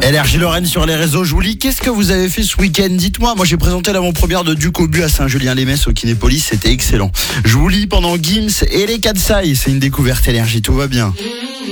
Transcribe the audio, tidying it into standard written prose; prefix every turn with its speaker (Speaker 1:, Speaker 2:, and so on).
Speaker 1: LRJ Lorraine sur les réseaux, je vous lis. Qu'est-ce que vous avez fait ce week-end? Dites-moi. Moi, j'ai présenté l'avant-première de Duc au but à Saint-Julien-les-Messes au Kinépolis. C'était excellent. Je vous lis pendant Gims et les Katsai. C'est une découverte LRJ, tout va bien.